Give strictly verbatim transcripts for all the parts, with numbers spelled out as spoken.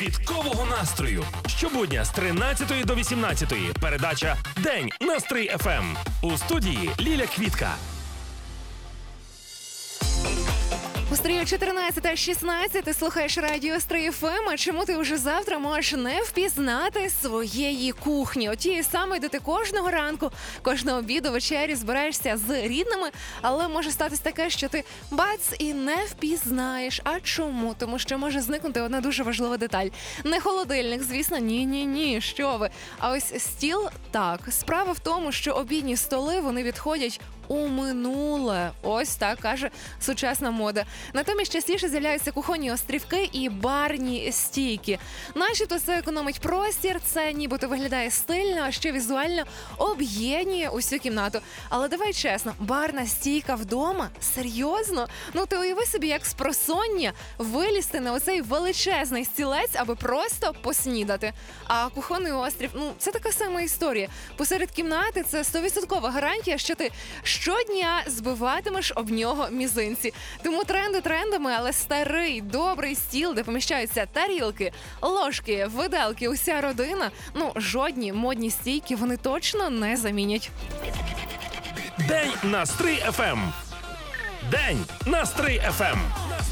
підкового настрою. Щобудня з тринадцятої до вісімнадцятої. Передача «День на Стрий еф ем». У студії Ліля Квітка. У стрію чотирнадцята шістнадцять ти слухаєш радіо Стрий еф ем, а чому ти вже завтра можеш не впізнати своєї кухні? Отієї самої, де ти кожного ранку, кожного обіду, вечері збираєшся з рідними, але може статись таке, що ти бац і не впізнаєш. А чому? Тому що може зникнути одна дуже важлива деталь. Не холодильник, звісно, ні-ні-ні, що ви. А ось стіл – так. Справа в тому, що обідні столи, вони відходять у минуле. Ось так каже сучасна мода. Натомість частіше з'являються кухонні острівки і барні стійки. Начебто це економить простір, це нібито виглядає стильно, а ще візуально об'єднує усю кімнату. Але давай чесно, барна стійка вдома? Серйозно? Ну ти уяви собі, як з просоння вилізти на оцей величезний стілець, аби просто поснідати. А кухонний острів, ну це така сама історія. Посеред кімнати це сто відсотків гарантія, що ти щодня збиватимеш об нього мізинці. Тому тренди трендами, але старий, добрий стіл, де поміщаються тарілки, ложки, виделки, уся родина, ну, жодні модні стійки вони точно не замінять. День на Стрий еф ем. День на Стрий еф ем.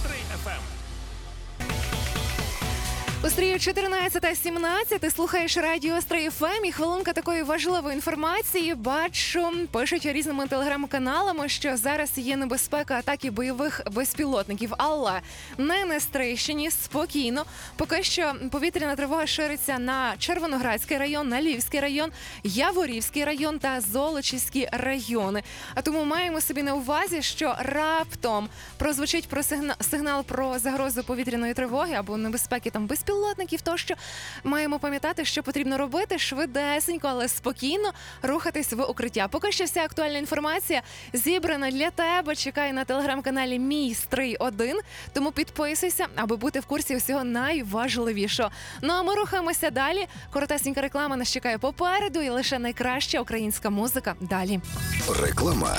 У стрію чотирнадцята сімнадцять ти слухаєш радіо Стрий еф ем і хвилинка такої важливої інформації. Бачу, пишуть різними телеграм-каналами, що зараз є небезпека атаки бойових безпілотників. Але не на Стрийщині, спокійно. Поки що повітряна тривога шириться на Червоноградський район, на Львівський район, Яворівський район та Золочівські райони. А тому маємо собі на увазі, що раптом прозвучить про сигнал, сигнал про загрозу повітряної тривоги або небезпеки там безпілотників. Пілотників, то що маємо пам'ятати, що потрібно робити швидесенько, але спокійно рухатись в укриття. Поки що вся актуальна інформація зібрана для тебе, чекає на телеграм-каналі Мій Стрий один, тому підписуйся, аби бути в курсі усього найважливішого. Ну а ми рухаємося далі. Коротесенька реклама нас чекає попереду і лише найкраща українська музика далі. Реклама.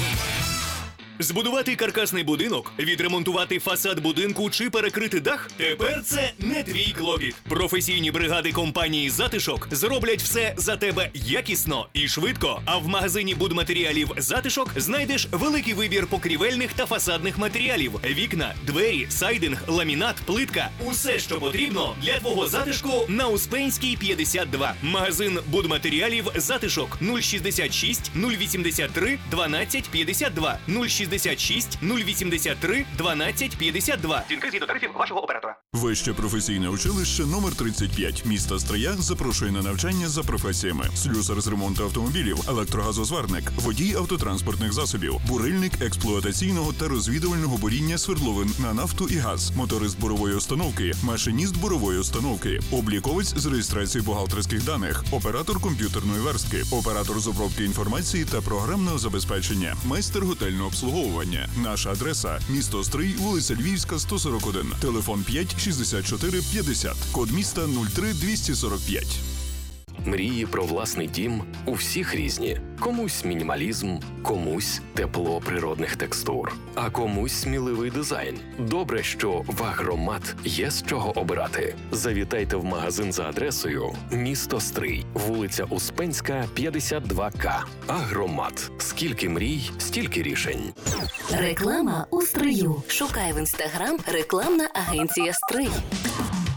Збудувати каркасний будинок, відремонтувати фасад будинку чи перекрити дах – тепер це не твій клопіт. Професійні бригади компанії «Затишок» зроблять все за тебе якісно і швидко. А в магазині будматеріалів «Затишок» знайдеш великий вибір покрівельних та фасадних матеріалів – вікна, двері, сайдинг, ламінат, плитка – усе, що потрібно для твого затишку на Успенській п'ятдесят два. Магазин будматеріалів «Затишок» нуль шістдесят шість нуль вісімдесят три дванадцять п'ятдесят два нуль шістдесят шість нуль вісімдесят три дванадцять п'ятдесят два. Дзвінки згідно тарифів вашого оператора. Вище професійне училище номер тридцять п'ять міста Стрия запрошує на навчання за професіями: слюсар з ремонту автомобілів, електрогазозварник, водій автотранспортних засобів, бурильник експлуатаційного та розвідувального буріння свердловин на нафту і газ, моторист бурової установки, машиніст бурової установки, обліковець з реєстрації бухгалтерських даних, оператор комп'ютерної верстки, оператор з обробки інформації та програмного забезпечення, майстер готельного обслуговування. Наша адреса – місто Стрий, вулиця Львівська, сто сорок один. Телефон п'ять шістдесят чотири п'ятдесят. Код міста нуль три двісті сорок п'ять. Мрії про власний дім у всіх різні. Комусь мінімалізм, комусь тепло природних текстур, а комусь сміливий дизайн. Добре, що в Агромат є з чого обирати. Завітайте в магазин за адресою місто Стрий, вулиця Успенська, п'ятдесят два ка. Агромат. Скільки мрій, стільки рішень. Реклама у Стрию. Шукай в інстаграм рекламна агенція Стрий.